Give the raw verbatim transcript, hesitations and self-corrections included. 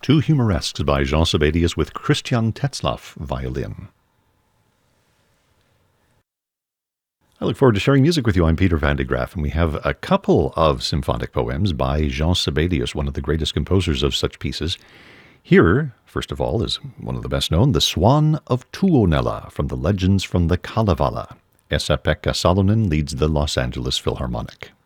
Two Humoresques by Jean Sibelius with Christian Tetzlaff, violin. I look forward to sharing music with you. I'm Peter van de Graaff, and we have a couple of symphonic poems by Jean Sibelius, one of the greatest composers of such pieces. Here, first of all, is one of the best known, The Swan of Tuonela, from the Legends from the Kalevala. Esa-Pekka Salonen leads the Los Angeles Philharmonic.